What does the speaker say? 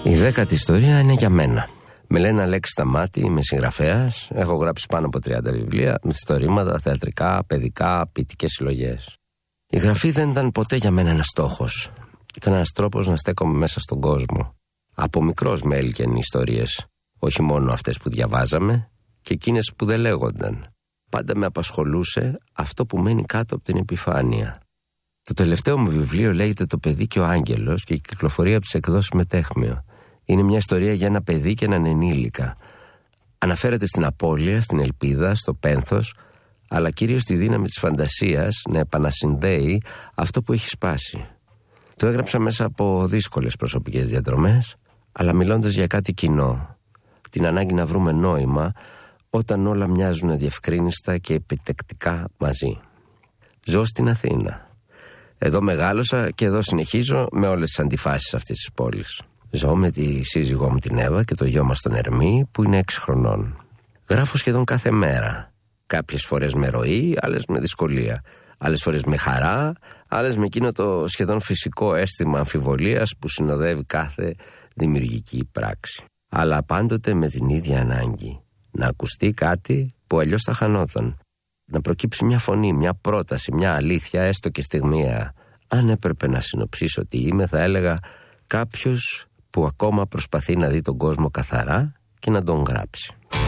Η 10η ιστορία είναι για μένα. Με λένε Αλέξη Σταμάτη, είμαι συγγραφέας. Έχω γράψει πάνω από 30 βιβλία, μυθιστορήματα, θεατρικά, παιδικά, ποιητικές συλλογές. Η γραφή δεν ήταν ποτέ για μένα ένας στόχος. Ήταν ένας τρόπος να στέκομαι μέσα στον κόσμο. Από μικρός με έλκυαν οι ιστορίες. Όχι μόνο αυτές που διαβάζαμε, και εκείνες που δεν λέγονταν. Πάντα με απασχολούσε αυτό που μένει κάτω από την επιφάνεια. Το τελευταίο μου βιβλίο λέγεται «Το παιδί και ο άγγελος» και κυκλοφορεί από τις εκδόσεις Μετέχμιο. Είναι μια ιστορία για ένα παιδί και έναν ενήλικα. Αναφέρεται στην απώλεια, στην ελπίδα, στο πένθος, αλλά κυρίως στη δύναμη της φαντασίας να επανασυνδέει αυτό που έχει σπάσει. Το έγραψα μέσα από δύσκολες προσωπικές διαδρομές, αλλά μιλώντας για κάτι κοινό. Την ανάγκη να βρούμε νόημα όταν όλα μοιάζουν διευκρίνιστα και επιτεκτικά μαζί. Ζω στην Αθήνα. Εδώ μεγάλωσα και εδώ συνεχίζω με όλες τις αντιφάσεις αυτής της πόλης. Ζω με τη σύζυγό μου την Εύα και το γιο μας τον Ερμή που είναι 6 χρονών. Γράφω σχεδόν κάθε μέρα. Κάποιες φορές με ροή, άλλες με δυσκολία. Άλλες φορές με χαρά, άλλες με εκείνο το σχεδόν φυσικό αίσθημα αμφιβολίας που συνοδεύει κάθε δημιουργική πράξη. Αλλά πάντοτε με την ίδια ανάγκη. Να ακουστεί κάτι που αλλιώς θα χανόταν. Να προκύψει μια φωνή, μια πρόταση, μια αλήθεια, έστω και στιγμιαία. Αν έπρεπε να συνοψίσω τι είμαι, θα έλεγα κάποιος που ακόμα προσπαθεί να δει τον κόσμο καθαρά και να τον γράψει.